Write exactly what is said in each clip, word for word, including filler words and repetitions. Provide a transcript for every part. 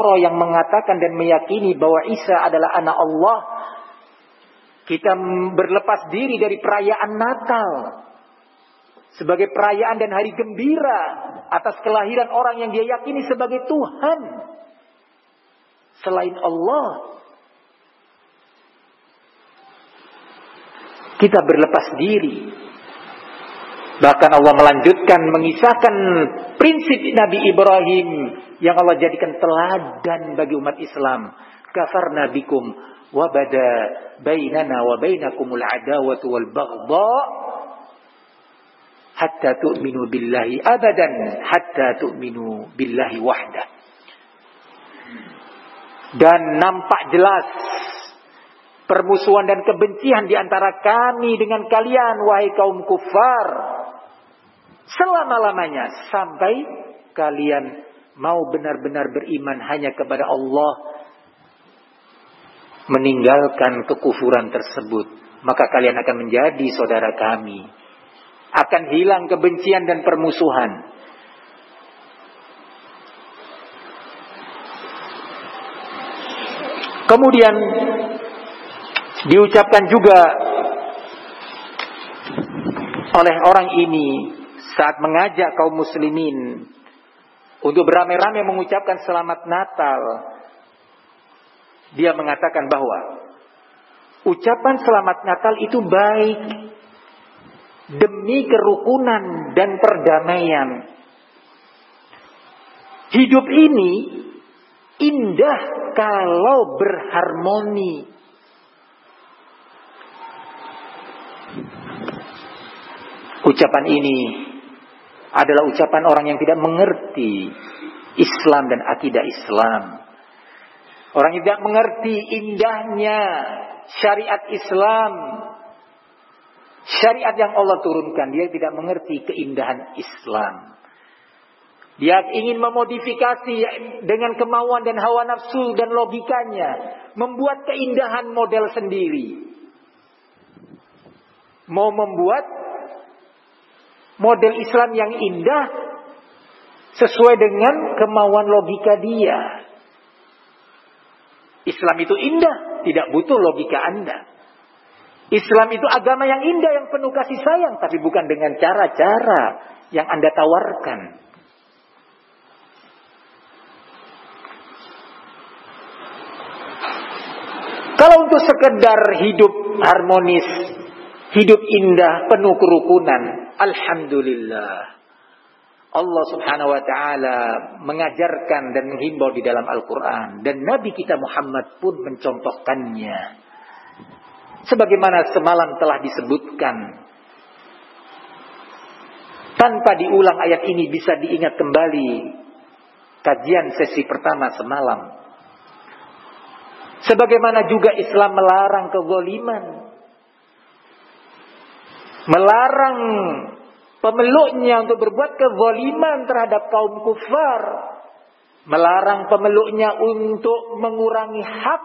Nasara yang mengatakan dan meyakini bahwa Isa adalah anak Allah. Kita berlepas diri dari perayaan Natal sebagai perayaan dan hari gembira atas kelahiran orang yang dia yakini sebagai Tuhan selain Allah. Kita berlepas diri. Bahkan Allah melanjutkan mengisahkan prinsip Nabi Ibrahim yang Allah jadikan teladan bagi umat Islam. Kafarna bikum wa bada bainana wa bainakumul adawatu wal baghdha hatta tu'minu billahi abadan hatta tu'minu billahi wahdah. Dan nampak jelas permusuhan dan kebencian di antara kami dengan kalian wahai kaum kufar selama-lamanya sampai kalian mau benar-benar beriman hanya kepada Allah, meninggalkan kekufuran tersebut, maka kalian akan menjadi saudara kami. Akan hilang kebencian dan permusuhan. Kemudian diucapkan juga oleh orang ini saat mengajak kaum muslimin untuk beramai-ramai mengucapkan selamat Natal. Dia mengatakan bahwa ucapan selamat Natal itu baik demi kerukunan dan perdamaian. Hidup ini indah kalau berharmoni. Ucapan ini adalah ucapan orang yang tidak mengerti Islam dan akidah Islam. Orang yang tidak mengerti indahnya syariat Islam. Syariat yang Allah turunkan, dia tidak mengerti keindahan Islam. Dia ingin memodifikasi dengan kemauan dan hawa nafsu dan logikanya, membuat keindahan model sendiri. Mau membuat model Islam yang indah sesuai dengan kemauan logika dia. Islam itu indah, tidak butuh logika Anda. Islam itu agama yang indah, yang penuh kasih sayang, tapi bukan dengan cara-cara yang Anda tawarkan. Kalau untuk sekedar hidup harmonis, hidup indah, penuh kerukunan, alhamdulillah. Allah subhanahu wa ta'ala mengajarkan dan menghimbau di dalam Al-Quran. Dan Nabi kita Muhammad pun mencontohkannya. Sebagaimana semalam telah disebutkan. Tanpa diulang ayat ini bisa diingat kembali kajian sesi pertama semalam. Sebagaimana juga Islam melarang kezaliman. Melarang pemeluknya untuk berbuat kezaliman terhadap kaum kufar. Melarang pemeluknya untuk mengurangi hak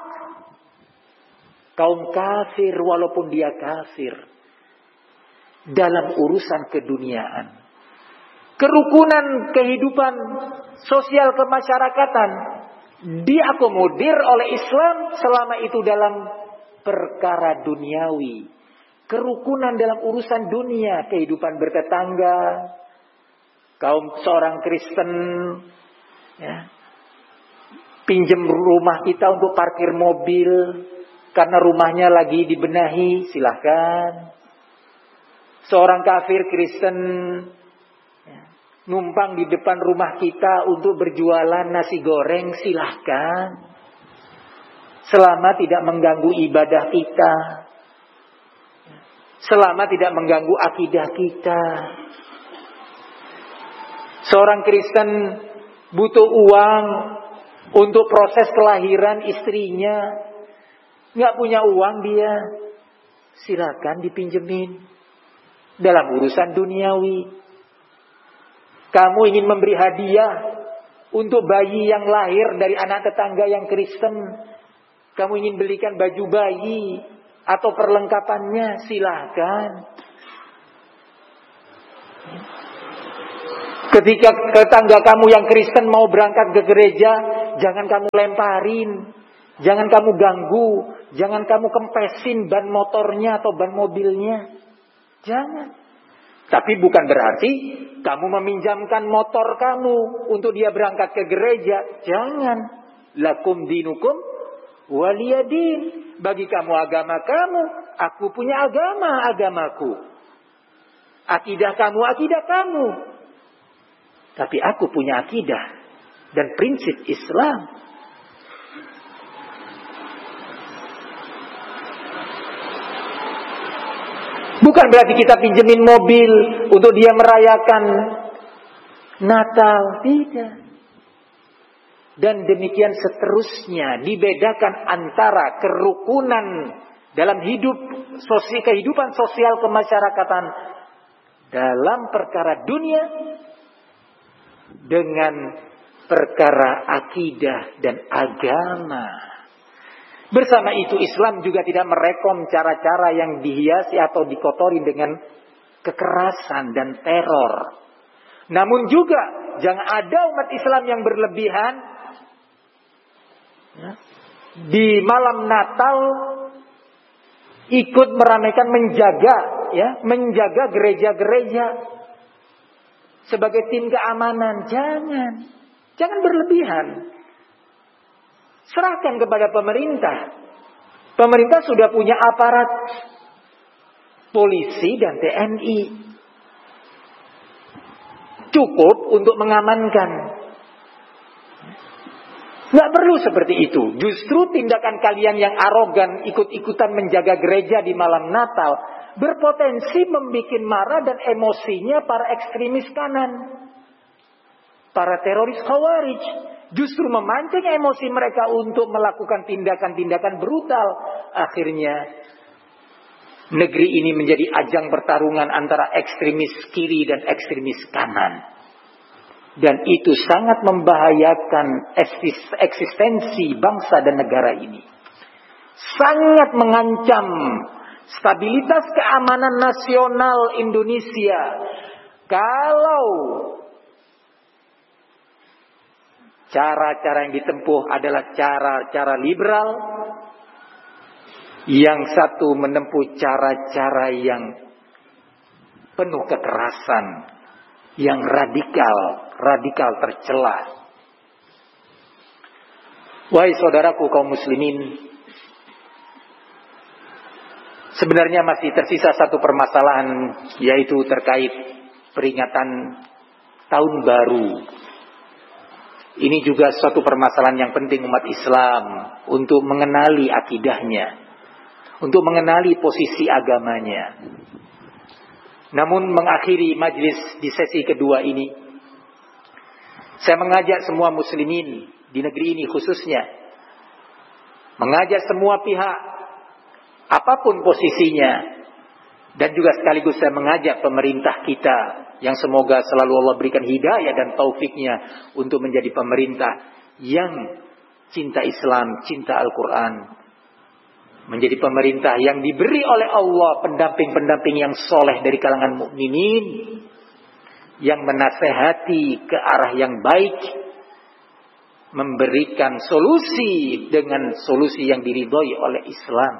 kaum kafir walaupun dia kafir. Dalam urusan keduniaan. Kerukunan kehidupan sosial kemasyarakatan diakomodir oleh Islam selama itu dalam perkara duniawi. Kerukunan dalam urusan dunia, kehidupan bertetangga, kaum seorang Kristen, ya, pinjam rumah kita untuk parkir mobil karena rumahnya lagi dibenahi, silahkan. Seorang kafir Kristen, ya, numpang di depan rumah kita untuk berjualan nasi goreng, silahkan. Selama tidak mengganggu ibadah kita. Selama tidak mengganggu akidah kita. Seorang Kristen butuh uang untuk proses kelahiran istrinya. Nggak punya uang dia. Silakan dipinjemin. Dalam urusan duniawi. Kamu ingin memberi hadiah untuk bayi yang lahir dari anak tetangga yang Kristen. Kamu ingin belikan baju bayi atau perlengkapannya, silahkan. Ketika tetangga kamu yang Kristen mau berangkat ke gereja, jangan kamu lemparin, jangan kamu ganggu, jangan kamu kempesin ban motornya atau ban mobilnya. Jangan. Tapi bukan berarti kamu meminjamkan motor kamu untuk dia berangkat ke gereja. Jangan. Lakum dinukum waliyadin. Bagi kamu agama kamu, aku punya agama agamaku. Akidah kamu akidah kamu. Tapi aku punya akidah dan prinsip Islam. Bukan berarti kita pinjemin mobil untuk dia merayakan Natal. Tidak. Dan demikian seterusnya. Dibedakan antara kerukunan dalam hidup sosial, kehidupan sosial kemasyarakatan dalam perkara dunia dengan perkara akidah dan agama. Bersama itu Islam juga tidak merekom cara-cara yang dihiasi atau dikotori dengan kekerasan dan teror. Namun juga jangan ada umat Islam yang berlebihan ya, di malam Natal ikut meramaikan menjaga ya, menjaga gereja-gereja sebagai tim keamanan. Jangan. Jangan berlebihan. Serahkan kepada pemerintah. Pemerintah sudah punya aparat polisi dan T N I. Cukup untuk mengamankan. Nggak perlu seperti itu. Justru tindakan kalian yang arogan ikut-ikutan menjaga gereja di malam Natal berpotensi membuat marah dan emosinya para ekstremis kanan. Para teroris Khawarij. Justru memancing emosi mereka untuk melakukan tindakan-tindakan brutal. Akhirnya negeri ini menjadi ajang pertarungan antara ekstremis kiri dan ekstremis kanan. Dan itu sangat membahayakan eksistensi bangsa dan negara ini. Sangat mengancam stabilitas keamanan nasional Indonesia. Kalau cara-cara yang ditempuh adalah cara-cara liberal, yang satu menempuh cara-cara yang penuh kekerasan, yang radikal, radikal tercela. Wahai saudaraku kaum muslimin, sebenarnya masih tersisa satu permasalahan, yaitu terkait peringatan tahun baru. Ini juga suatu permasalahan yang penting umat Islam untuk mengenali akidahnya, untuk mengenali posisi agamanya. Namun mengakhiri majlis di sesi kedua ini, saya mengajak semua muslimin di negeri ini khususnya, mengajak semua pihak, apapun posisinya, dan juga sekaligus saya mengajak pemerintah kita, yang semoga selalu Allah berikan hidayah dan taufiknya untuk menjadi pemerintah yang cinta Islam, cinta Al-Quran. Menjadi pemerintah yang diberi oleh Allah pendamping-pendamping yang soleh dari kalangan mukminin, yang menasehati ke arah yang baik, memberikan solusi dengan solusi yang diridhoi oleh Islam.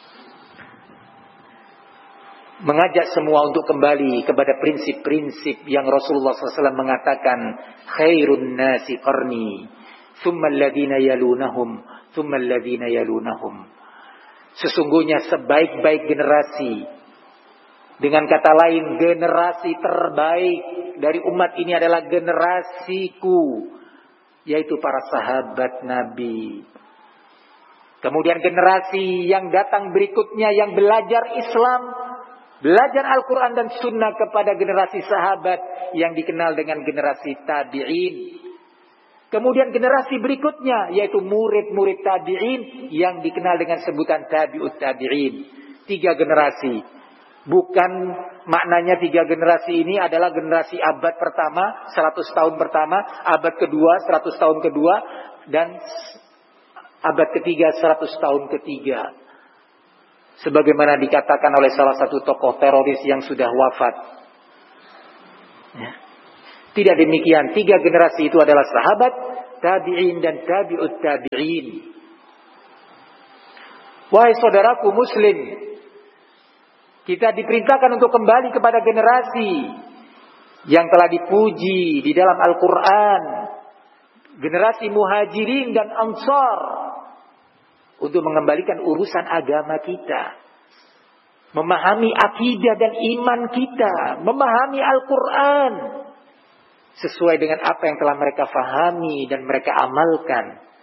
Mengajak semua untuk kembali kepada prinsip-prinsip yang Rasulullah shallallahu alaihi wasallam mengatakan, khairun nasi qarni, thumma alladhina yalunahum, thumma alladhina yalunahum. Sesungguhnya sebaik-baik generasi, dengan kata lain generasi terbaik dari umat ini adalah generasiku, yaitu para sahabat Nabi. Kemudian generasi yang datang berikutnya yang belajar Islam, belajar Al-Quran dan Sunnah kepada generasi sahabat yang dikenal dengan generasi tabi'in. Kemudian generasi berikutnya yaitu murid-murid tabi'in yang dikenal dengan sebutan tabi'ut tabi'in. Tiga generasi. Bukan maknanya tiga generasi ini adalah generasi abad pertama, seratus tahun pertama, abad kedua, seratus tahun kedua, dan abad ketiga, seratus tahun ketiga. Sebagaimana dikatakan oleh salah satu tokoh teroris yang sudah wafat. Ya. Tidak demikian. Tiga generasi itu adalah sahabat, tabi'in dan tabi'ut tabi'in. Wahai saudaraku muslim, kita diperintahkan untuk kembali kepada generasi yang telah dipuji di dalam Al-Quran, generasi muhajirin dan ansar, untuk mengembalikan urusan agama kita, memahami akidah dan iman kita, memahami Al-Quran sesuai dengan apa yang telah mereka fahami dan mereka amalkan.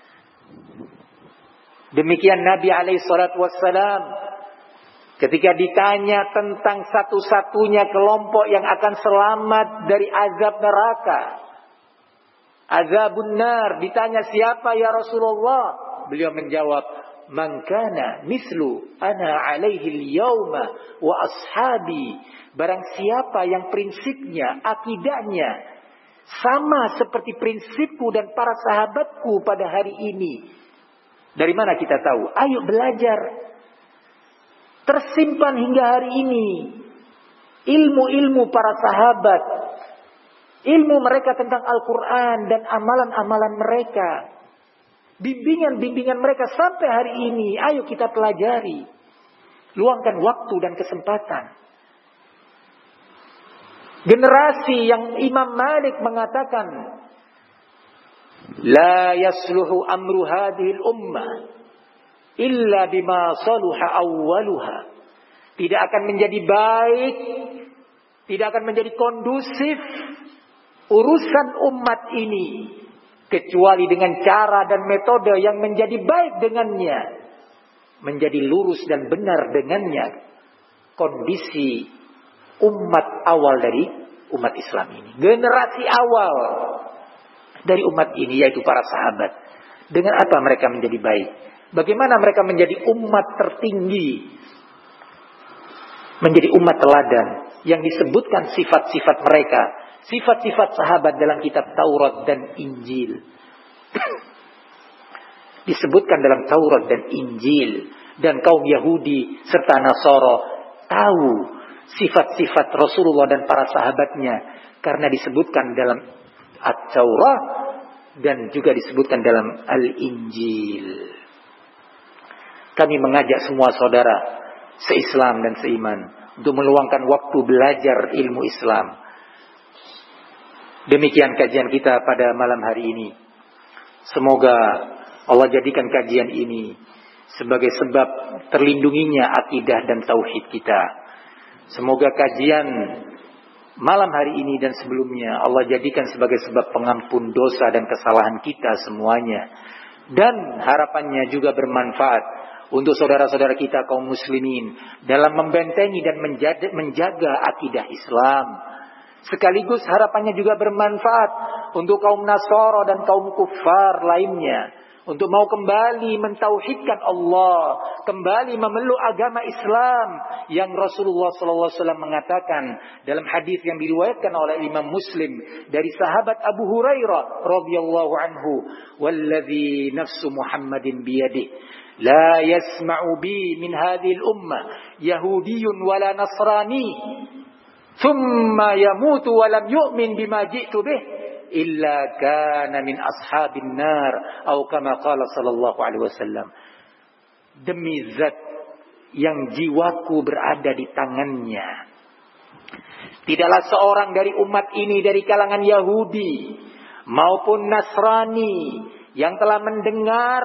Demikian Nabi alaihi salatu wassalam ketika ditanya tentang satu-satunya kelompok yang akan selamat dari azab neraka, azabun nar, ditanya siapa ya Rasulullah? Beliau menjawab, man kana mislu ana alaihi al-yawma wa ashabi. Barang siapa yang prinsipnya, akidahnya sama seperti prinsipku dan para sahabatku pada hari ini. Dari mana kita tahu? Ayo belajar. Tersimpan hingga hari ini ilmu-ilmu para sahabat, ilmu mereka tentang Al-Quran dan amalan-amalan mereka, bimbingan-bimbingan mereka sampai hari ini. Ayo kita pelajari. Luangkan waktu dan kesempatan. Generasi yang Imam Malik mengatakan, la yasluhu amru hadhil ummah illa bima saluha awwaluha. Tidak akan menjadi baik, tidak akan menjadi kondusif urusan umat ini kecuali dengan cara dan metode yang menjadi baik dengannya, menjadi lurus dan benar dengannya kondisi umat awal dari umat Islam ini, generasi awal dari umat ini, yaitu para sahabat. Dengan apa mereka menjadi baik? Bagaimana mereka menjadi umat tertinggi, menjadi umat teladan yang disebutkan sifat-sifat mereka, sifat-sifat sahabat dalam kitab Taurat dan Injil. Disebutkan dalam Taurat dan Injil, dan kaum Yahudi serta Nasara tahu sifat-sifat Rasulullah dan para sahabatnya karena disebutkan dalam At-Taurat dan juga disebutkan dalam Al-Injil. Kami mengajak semua saudara se-Islam dan seiman untuk meluangkan waktu belajar ilmu Islam. Demikian kajian kita pada malam hari ini. Semoga Allah jadikan kajian ini sebagai sebab terlindunginya akidah dan tauhid kita. Semoga kajian malam hari ini dan sebelumnya Allah jadikan sebagai sebab pengampun dosa dan kesalahan kita semuanya. Dan harapannya juga bermanfaat untuk saudara-saudara kita kaum muslimin dalam membentengi dan menjaga, menjaga akidah Islam. Sekaligus harapannya juga bermanfaat untuk kaum Nasara dan kaum kufar lainnya, untuk mau kembali mentauhidkan Allah, kembali memeluk agama Islam yang Rasulullah sallallahu alaihi wasallam mengatakan dalam hadis yang diriwayatkan oleh Imam Muslim dari sahabat Abu Hurairah radhiyallahu anhu, "Wallazi nafsu Muhammadin biyadihi, la yasma'u bi min hadhihi al-ummah yahudiyyun wala nasrani, thumma yamutu wa lam yu'min bima ji'tu bih, illa kana min ashabin nar," atau kama qala sallallahu alaihi wasallam. Demi zat yang jiwaku berada di tangannya, tidaklah seorang dari umat ini dari kalangan Yahudi maupun Nasrani yang telah mendengar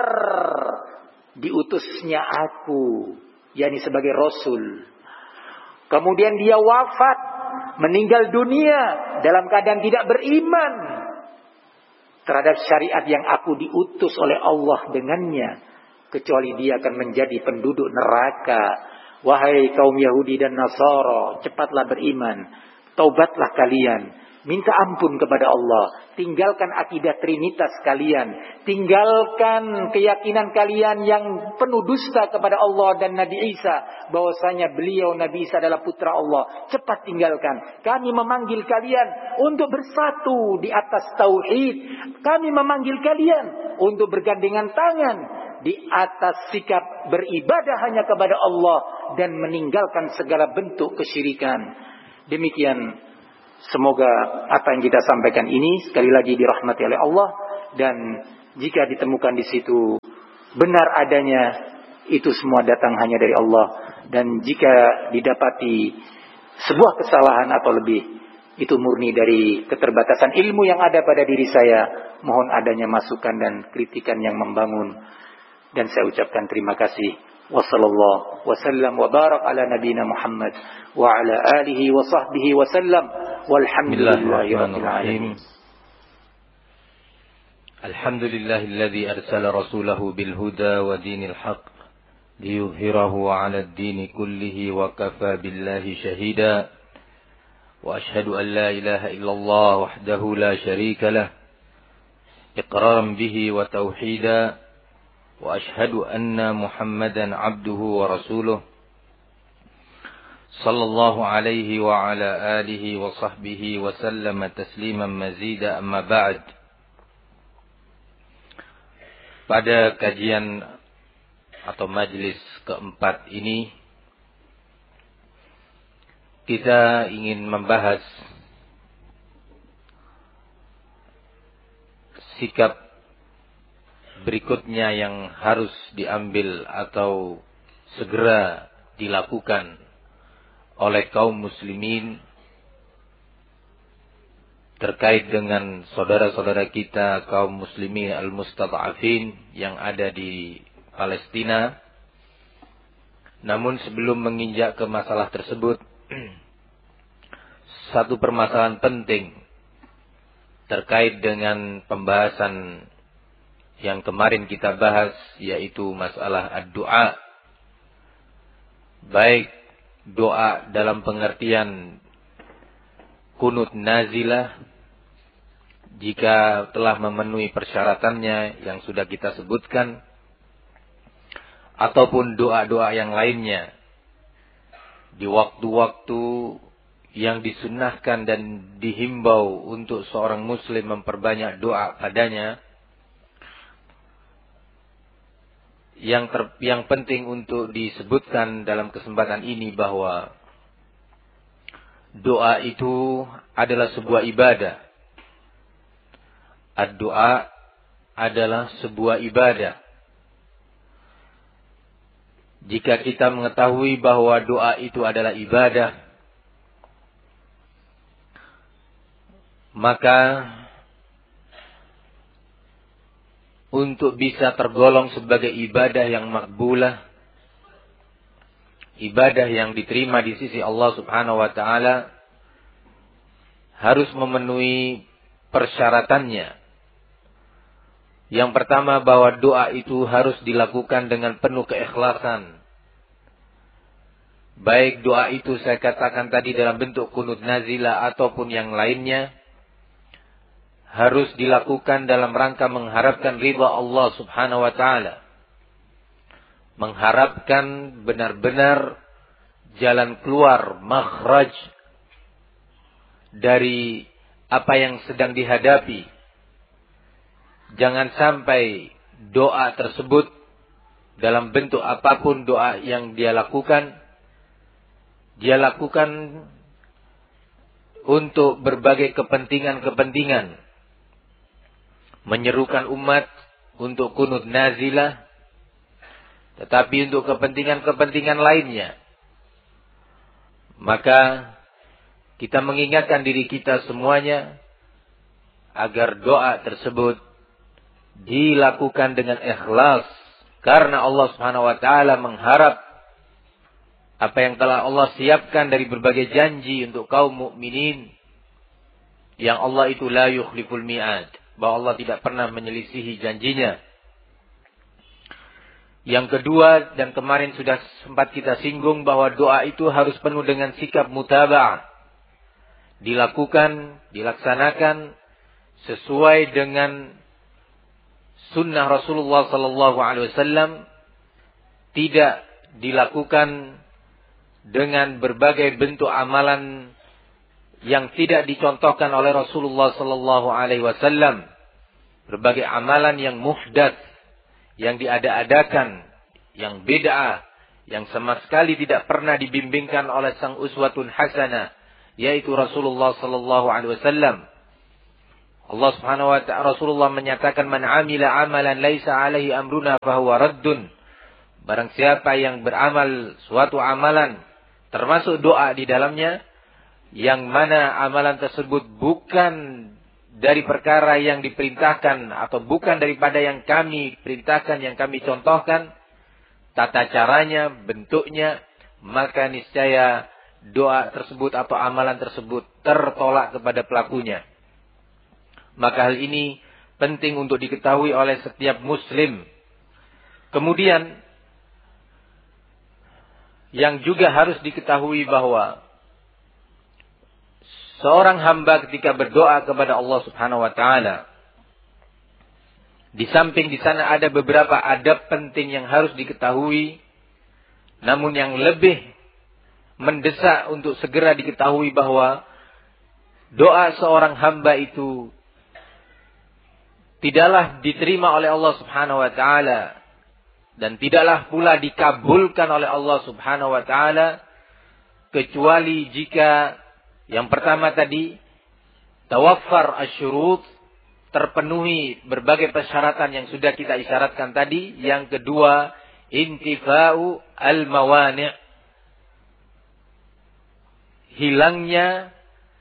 diutusnya aku, yakni sebagai Rasul, kemudian dia wafat, meninggal dunia dalam keadaan tidak beriman terhadap syariat yang aku diutus oleh Allah dengannya, kecuali dia akan menjadi penduduk neraka. Wahai kaum Yahudi dan Nasara, cepatlah beriman, taubatlah kalian, minta ampun kepada Allah, tinggalkan akidah Trinitas kalian, tinggalkan keyakinan kalian yang penuh dusta kepada Allah dan Nabi Isa, bahwasanya beliau Nabi Isa adalah putra Allah. Cepat tinggalkan. Kami memanggil kalian untuk bersatu di atas tauhid. Kami memanggil kalian untuk bergandengan tangan di atas sikap beribadah hanya kepada Allah dan meninggalkan segala bentuk kesyirikan. Demikian, semoga apa yang kita sampaikan ini sekali lagi dirahmati oleh Allah dan jika ditemukan di situ benar adanya, itu semua datang hanya dari Allah. Dan jika didapati sebuah kesalahan atau lebih, itu murni dari keterbatasan ilmu yang ada pada diri saya. Mohon adanya masukan dan kritikan yang membangun. Dan saya ucapkan terima kasih. Wassallallahu wasallam wa barak ala nabiyina Muhammad wa ala alihi wa sahbihi wasallam. Walhamdulillahi rabbil alamin. Alhamdulillahilladzi arsala rasulahu bil huda wa dinil haqq liyuzhirahu 'ala ad-din kullihi wa kafa billahi shahida. Wa ashhadu an la ilaha illallah wahdahu la syarika lah iqraran bihi wa tauhida. Wa ashhadu anna Muhammadan 'abduhu wa rasuluh sallallahu alaihi wa ala alihi wa sahbihi wa sallama tasliman mazida, amma ba'd. Pada kajian atau majlis keempat ini kita ingin membahas sikap berikutnya yang harus diambil atau segera dilakukan oleh kaum muslimin terkait dengan saudara-saudara kita kaum muslimin al-mustad'afin yang ada di Palestina. Namun sebelum menginjak ke masalah tersebut, satu permasalahan penting terkait dengan pembahasan yang kemarin kita bahas, yaitu masalah ad-du'a. Baik doa dalam pengertian kunut nazilah, jika telah memenuhi persyaratannya yang sudah kita sebutkan, ataupun doa-doa yang lainnya di waktu-waktu yang disunnahkan dan dihimbau untuk seorang muslim memperbanyak doa padanya. Yang ter, yang penting untuk disebutkan dalam kesempatan ini bahwa doa itu adalah sebuah ibadah. Ad-doa adalah sebuah ibadah. Jika kita mengetahui bahwa doa itu adalah ibadah, maka untuk bisa tergolong sebagai ibadah yang makbulah, ibadah yang diterima di sisi Allah Subhanahu wa taala, harus memenuhi persyaratannya. Yang pertama, bahwa doa itu harus dilakukan dengan penuh keikhlasan. Baik doa itu saya katakan tadi dalam bentuk kunut nazilah ataupun yang lainnya, harus dilakukan dalam rangka mengharapkan ridha Allah Subhanahu wa taala. Mengharapkan benar-benar jalan keluar, makhraj dari apa yang sedang dihadapi. Jangan sampai doa tersebut dalam bentuk apapun doa yang dia lakukan, dia lakukan untuk berbagai kepentingan-kepentingan. Menyerukan umat untuk kunut nazilah, tetapi untuk kepentingan-kepentingan lainnya. Maka kita mengingatkan diri kita semuanya agar doa tersebut dilakukan dengan ikhlas, karena Allah Subhanahu wa taala mengharap apa yang telah Allah siapkan dari berbagai janji untuk kaum mukminin, yang Allah itu la yukhliful mi'ad, bahwa Allah tidak pernah menyelisihi janjinya. Yang kedua, dan kemarin sudah sempat kita singgung, bahwa doa itu harus penuh dengan sikap mutaba'ah. Dilakukan, dilaksanakan sesuai dengan sunnah Rasulullah sallallahu alaihi wasallam, tidak dilakukan dengan berbagai bentuk amalan yang tidak dicontohkan oleh Rasulullah sallallahu alaihi wasallam, berbagai amalan yang muhdats, yang diada-adakan, yang bid'ah, yang sama sekali tidak pernah dibimbingkan oleh sang uswatun hasanah, yaitu Rasulullah sallallahu alaihi wasallam. Allah Subhanahu wa ta'ala, Rasulullah menyatakan, man amila amalan laisa alaihi amruna fahuwa raddun. Barang siapa yang beramal suatu amalan, termasuk doa di dalamnya, yang mana amalan tersebut bukan dari perkara yang diperintahkan atau bukan daripada yang kami perintahkan, yang kami contohkan, tata caranya, bentuknya, maka niscaya doa tersebut atau amalan tersebut tertolak kepada pelakunya. Maka hal ini penting untuk diketahui oleh setiap muslim. Kemudian yang juga harus diketahui bahwa seorang hamba ketika berdoa kepada Allah Subhanahu wa ta'ala, di samping di sana ada beberapa adab penting yang harus diketahui, namun yang lebih mendesak untuk segera diketahui bahwa doa seorang hamba itu tidaklah diterima oleh Allah Subhanahu wa ta'ala, dan tidaklah pula dikabulkan oleh Allah Subhanahu wa ta'ala, kecuali jika yang pertama tadi, tawaffar asyurut, terpenuhi berbagai persyaratan yang sudah kita isyaratkan tadi. Yang kedua, intifa'u al-mawani', hilangnya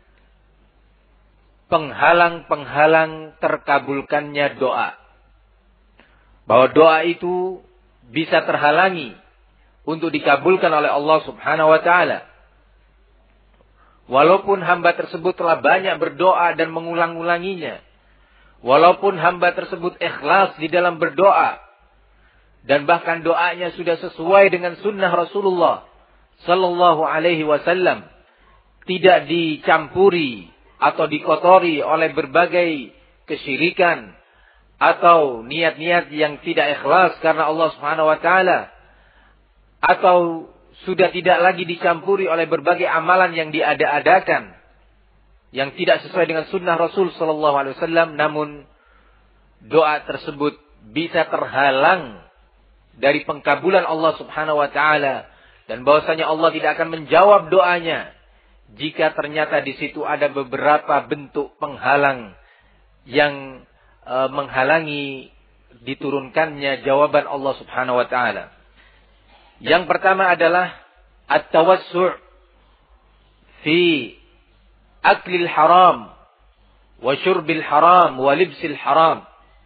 penghalang-penghalang terkabulkannya doa. Bahwa doa itu bisa terhalangi untuk dikabulkan oleh Allah Subhanahu wa ta'ala. Walaupun hamba tersebut telah banyak berdoa dan mengulang-ulanginya. Walaupun hamba tersebut ikhlas di dalam berdoa. Dan bahkan doanya sudah sesuai dengan sunnah Rasulullah sallallahu alaihi wasallam. Tidak dicampuri atau dikotori oleh berbagai kesyirikan. Atau niat-niat yang tidak ikhlas karena Allah Subhanahu wa ta'ala. Atau sudah tidak lagi dicampuri oleh berbagai amalan yang diada-adakan, yang tidak sesuai dengan sunnah Rasul sallallahu alaihi wasallam, namun doa tersebut bisa terhalang dari pengkabulan Allah Subhanahu wa ta'ala, dan bahwasanya Allah tidak akan menjawab doanya jika ternyata di situ ada beberapa bentuk penghalang yang e, menghalangi diturunkannya jawaban Allah Subhanahu wa ta'ala. Yang pertama adalah at-tawassu' fi aklil haram wa syurbil haram wa libsil haram.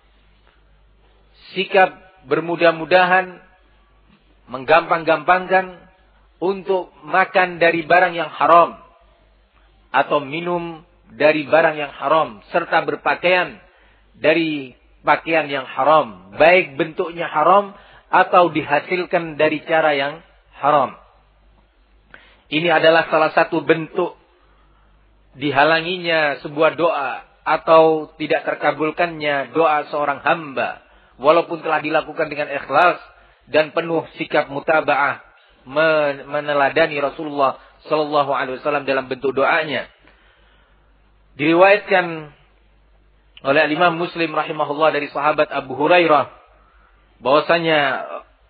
Sikap bermudah-mudahan, menggampang-gampangkan untuk makan dari barang yang haram atau minum dari barang yang haram, serta berpakaian dari pakaian yang haram, baik bentuknya haram atau dihasilkan dari cara yang haram. Ini adalah salah satu bentuk dihalanginya sebuah doa atau tidak terkabulkannya doa seorang hamba, walaupun telah dilakukan dengan ikhlas dan penuh sikap mutaba'ah, meneladani Rasulullah sallallahu alaihi wasallam dalam bentuk doanya. Diriwayatkan oleh Imam Muslim rahimahullah dari sahabat Abu Hurairah bahwasanya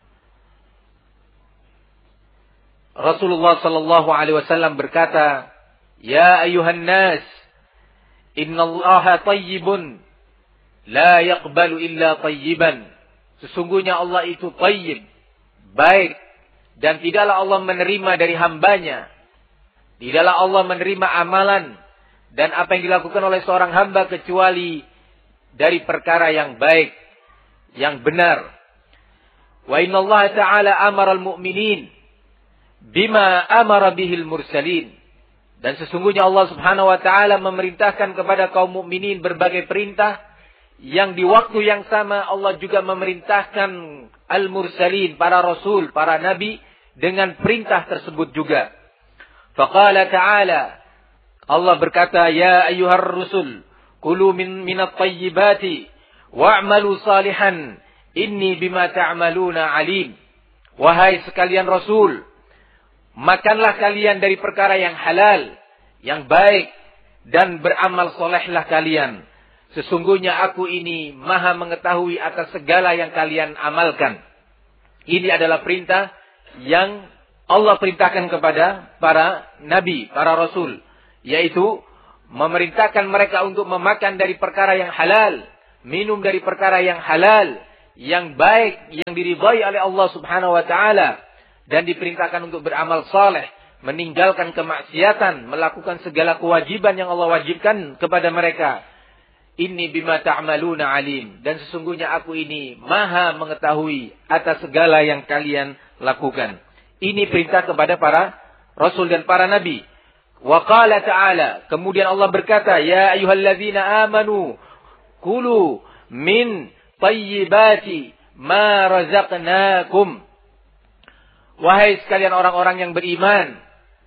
Rasulullah sallallahu alaihi wasallam berkata, "Ya ayuhan nas, innallaha tayyibun, la yaqbalu illa tayyiban." Sesungguhnya Allah itu tayyib, baik, dan tidaklah Allah menerima dari hambanya. Tidaklah Allah menerima amalan dan apa yang dilakukan oleh seorang hamba kecuali dari perkara yang baik, yang benar. Wa inna Allah ta'ala amara al-mu'minin bima amara bihil mursalin. Dan sesungguhnya Allah Subhanahu wa ta'ala memerintahkan kepada kaum mukminin berbagai perintah, yang di waktu yang sama Allah juga memerintahkan al-mursalin, para rasul, para nabi, dengan perintah tersebut juga. Faqala ta'ala, Allah berkata, "Ya ayyuhar rusul, kulu min minat tayyibati wa'malu salihan, inni bima ta'maluna alim." Wahai sekalian rasul, makanlah kalian dari perkara yang halal, yang baik, dan beramal solehlah kalian. Sesungguhnya aku ini maha mengetahui atas segala yang kalian amalkan. Ini adalah perintah yang Allah perintahkan kepada para nabi, para rasul, yaitu memerintahkan mereka untuk memakan dari perkara yang halal, minum dari perkara yang halal, yang baik, yang diridhai oleh Allah Subhanahu wa taala, dan diperintahkan untuk beramal saleh, meninggalkan kemaksiatan, melakukan segala kewajiban yang Allah wajibkan kepada mereka. Inni bima ta'maluna alim, dan sesungguhnya aku ini maha mengetahui atas segala yang kalian lakukan. Ini perintah kepada para rasul dan para nabi. Wa qala ta'ala, kemudian Allah berkata, ya ayyuhalladzina amanu kulu min tayyibati ma razaqnakum. Wahai sekalian orang-orang yang beriman,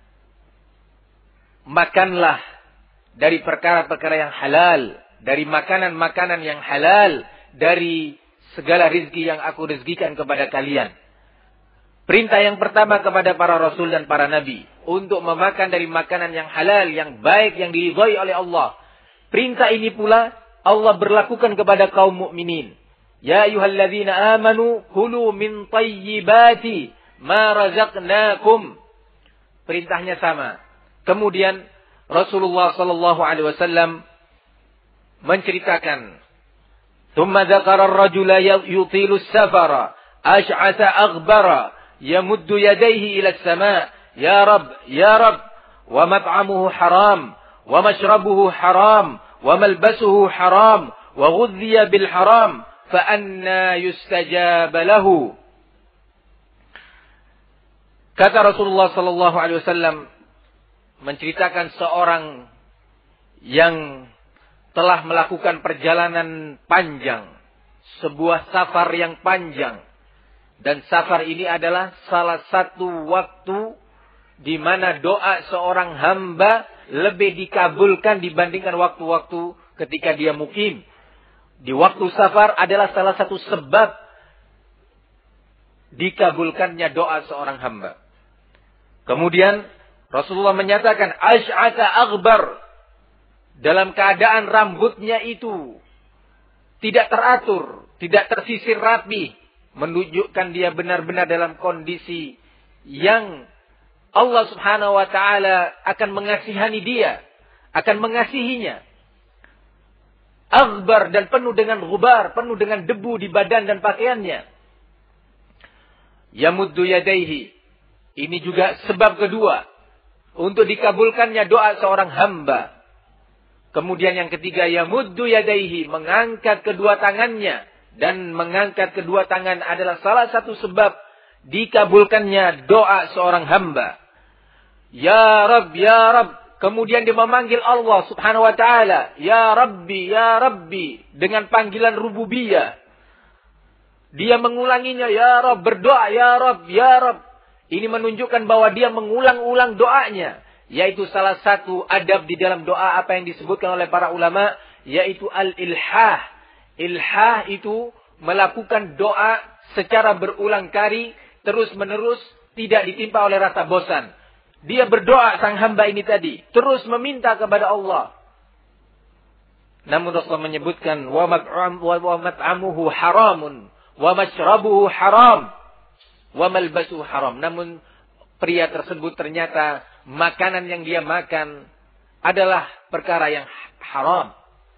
makanlah dari perkara-perkara yang halal, dari makanan-makanan yang halal, dari segala rizki yang aku rizkikan kepada kalian. Perintah yang pertama kepada para rasul dan para nabi untuk memakan dari makanan yang halal, yang baik, yang diridhai oleh Allah. Perintah ini pula Allah berlakukan kepada kaum mukminin. Ya ayyuhalladzina amanu kulu min tayyibati ma razaqnakum. Perintahnya sama. Kemudian Rasulullah sallallahu alaihi wasallam menceritakan, "Tsumma dzakara ar-rajula yutilu as-safara, ash'atha aghbara, yamuddu yadayhi ila as-sama', ya rab, ya rab, wa mat'amuhu haram, wa mashrabuhu haram, wa malbasuhu haram, wa ghudhiya bil haram, fa anna yustajab lahu." Kata Rasulullah sallallahu alaihi wasallam menceritakan seorang yang telah melakukan perjalanan panjang, sebuah safar yang panjang. Dan safar ini adalah salah satu waktu di mana doa seorang hamba lebih dikabulkan dibandingkan waktu-waktu ketika dia mukim. Di waktu safar adalah salah satu sebab dikabulkannya doa seorang hamba. Kemudian Rasulullah menyatakan, ash'ata aghbar, dalam keadaan rambutnya itu tidak teratur, tidak tersisir rapi, menunjukkan dia benar-benar dalam kondisi yang Allah Subhanahu wa taala akan mengasihani dia, akan mengasihinya. Aghbar, dan penuh dengan ghubar, penuh dengan debu di badan dan pakaiannya. Yamuddu yadaihi, ini juga sebab kedua untuk dikabulkannya doa seorang hamba. Kemudian yang ketiga, yamuddu yadaihi, mengangkat kedua tangannya. Dan mengangkat kedua tangan adalah salah satu sebab dikabulkannya doa seorang hamba. Ya Rabb, ya Rabb. Kemudian dia memanggil Allah Subhanahu wa taala, ya Rabbi, ya Rabbi, dengan panggilan rububiyah. Dia mengulanginya, ya Rabb, berdoa, ya Rabb, ya Rabb. Ini menunjukkan bahwa dia mengulang-ulang doanya. Yaitu salah satu adab di dalam doa apa yang disebutkan oleh para ulama, yaitu al-ilhah. Ilhah itu melakukan doa secara berulang kali, terus menerus, tidak ditimpa oleh rasa bosan. Dia berdoa, sang hamba ini tadi, terus meminta kepada Allah. Namun Rasulullah menyebutkan, wa mat'amuhu haramun, wa mashrabuhu haram, wa malbasuhu haram. Namun pria tersebut ternyata makanan yang dia makan adalah perkara yang haram.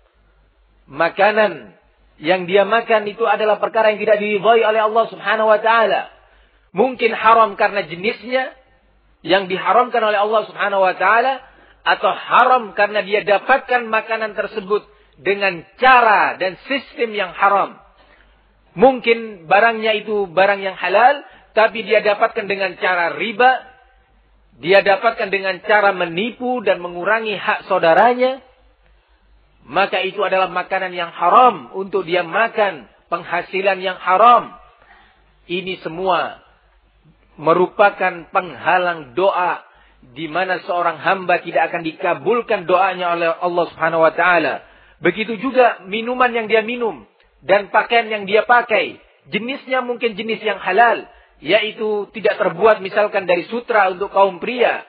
Makanan yang dia makan itu adalah perkara yang tidak diridhai oleh Allah Subhanahu wa taala. Mungkin haram karena jenisnya yang diharamkan oleh Allah Subhanahu wa taala, atau haram karena dia dapatkan makanan tersebut dengan cara dan sistem yang haram. Mungkin barangnya itu barang yang halal, tapi dia dapatkan dengan cara riba, dia dapatkan dengan cara menipu dan mengurangi hak saudaranya. Maka itu adalah makanan yang haram untuk dia makan, penghasilan yang haram. Ini semua merupakan penghalang doa, di mana seorang hamba tidak akan dikabulkan doanya oleh Allah Subhanahu wa taala. Begitu juga minuman yang dia minum dan pakaian yang dia pakai, jenisnya mungkin jenis yang halal, yaitu tidak terbuat misalkan dari sutra untuk kaum pria,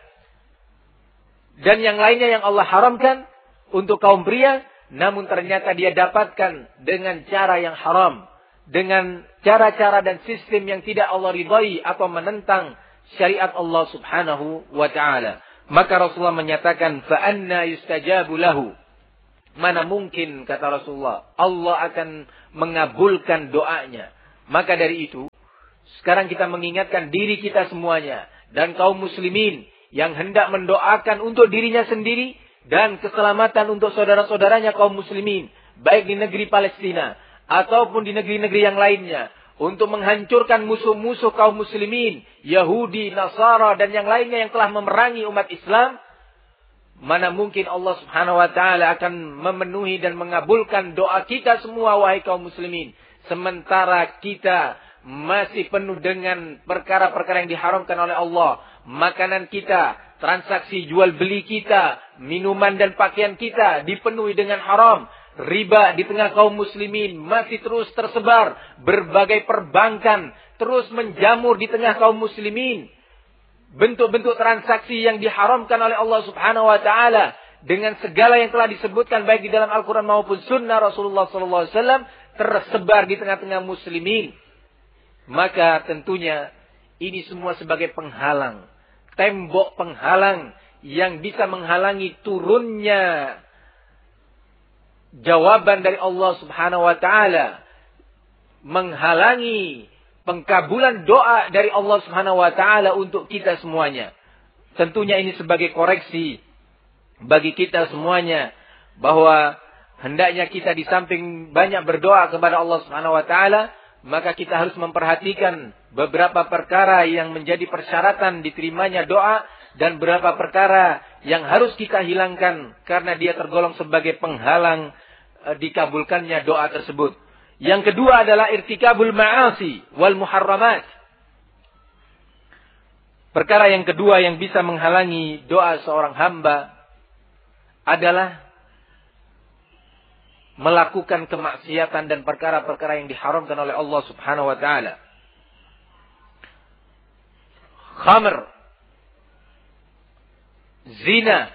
dan yang lainnya yang Allah haramkan untuk kaum pria, namun ternyata dia dapatkan dengan cara yang haram, dengan cara-cara dan sistem yang tidak Allah ridhai atau menentang syariat Allah Subhanahu wa taala. Maka Rasulullah menyatakan, fa anna yustajabu lahu. Mana mungkin, kata Rasulullah, Allah akan mengabulkan doanya. Maka dari itu, sekarang kita mengingatkan diri kita semuanya dan kaum muslimin yang hendak mendoakan untuk dirinya sendiri dan keselamatan untuk saudara-saudaranya kaum muslimin, baik di negeri Palestina ataupun di negeri-negeri yang lainnya, untuk menghancurkan musuh-musuh kaum muslimin, Yahudi, Nasara dan yang lainnya yang telah memerangi umat Islam. Mana mungkin Allah Subhanahu wa taala akan memenuhi dan mengabulkan doa kita semua, wahai kaum muslimin, sementara kita masih penuh dengan perkara-perkara yang diharamkan oleh Allah. Makanan kita, transaksi jual beli kita, minuman dan pakaian kita dipenuhi dengan haram. Riba di tengah kaum muslimin masih terus tersebar. Berbagai perbankan terus menjamur di tengah kaum muslimin. Bentuk-bentuk transaksi yang diharamkan oleh Allah Subhanahu wa taala dengan segala yang telah disebutkan baik di dalam Al-Qur'an maupun sunnah Rasulullah sallallahu alaihi wasallam tersebar di tengah-tengah muslimin. Maka tentunya ini semua sebagai penghalang, tembok penghalang yang bisa menghalangi turunnya jawaban dari Allah Subhanahu wa taala, menghalangi pengkabulan doa dari Allah Subhanahu wa taala untuk kita semuanya. Tentunya ini sebagai koreksi bagi kita semuanya, bahwa hendaknya kita di samping banyak berdoa kepada Allah Subhanahu wa taala, maka kita harus memperhatikan beberapa perkara yang menjadi persyaratan diterimanya doa dan beberapa perkara yang harus kita hilangkan karena dia tergolong sebagai penghalang e, dikabulkannya doa tersebut. Yang kedua adalah irtikabul ma'asi wal muharramat. Perkara yang kedua yang bisa menghalangi doa seorang hamba adalah melakukan kemaksiatan dan perkara-perkara yang diharamkan oleh Allah Subhanahu wa taala. Khamr, zina.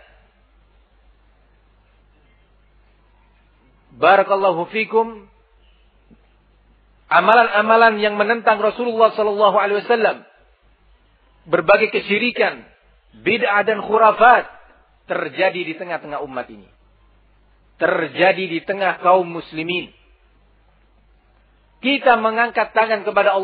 Barakallahu fikum. Amalan-amalan yang menentang Rasulullah sallallahu alaihi wasallam, berbagai kesyirikan, bid'ah dan khurafat terjadi di tengah-tengah umat ini. Terjadi di tengah kaum muslimin. Kita mengangkat tangan kepada Allah